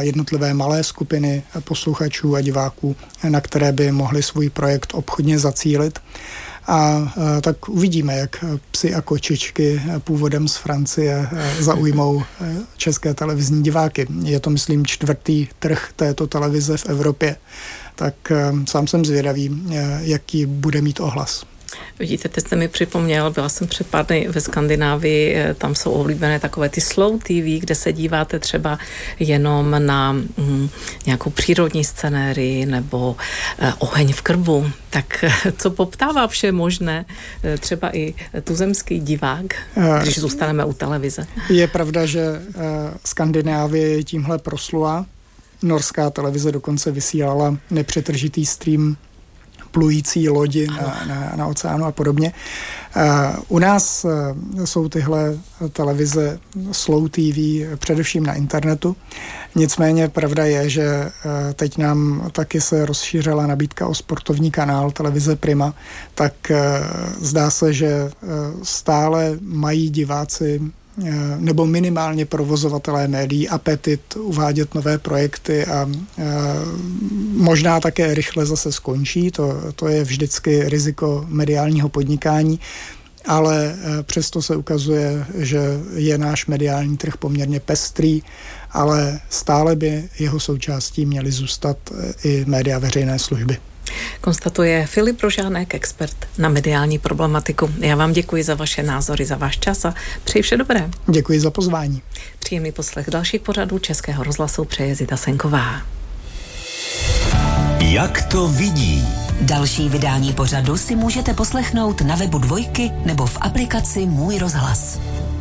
jednotlivé malé skupiny posluchačů a diváků, na které by mohli svůj projekt obchodně zacílit. A tak uvidíme, jak Psi a kočičky původem z Francie zaujmou české televizní diváky. Je to, myslím, 4. trh této televize v Evropě. Tak sám jsem zvědavý, jaký bude mít ohlas. Vidíte, teď jste mi připomněl, byla jsem před pár dny ve Skandinávii, tam jsou oblíbené takové ty slow TV, kde se díváte třeba jenom na nějakou přírodní scenérii nebo oheň v krbu. Tak co poptává vše možné, třeba i tuzemský divák, když zůstaneme u televize? Je pravda, že Skandinávie je tímhle proslula. Norská televize dokonce vysílala nepřetržitý stream plující lodi na oceánu a podobně. U nás jsou tyhle televize slow TV především na internetu. Nicméně pravda je, že teď nám taky se rozšířila nabídka o sportovní kanál televize Prima, tak zdá se, že stále mají diváci nebo minimálně provozovatelé médií apetit uvádět nové projekty a možná také rychle zase skončí. To je vždycky riziko mediálního podnikání, ale přesto se ukazuje, že je náš mediální trh poměrně pestrý, ale stále by jeho součástí měly zůstat i média veřejné služby. Konstatuje Filip Rožánek, expert na mediální problematiku. Já vám děkuji za vaše názory, za váš čas a přeji vše dobré. Děkuji za pozvání. Příjemný poslech dalších pořadů Českého rozhlasu přeje Zita Senková. Jak to vidí? Další vydání pořadu si můžete poslechnout na webu Dvojky nebo v aplikaci Můj rozhlas.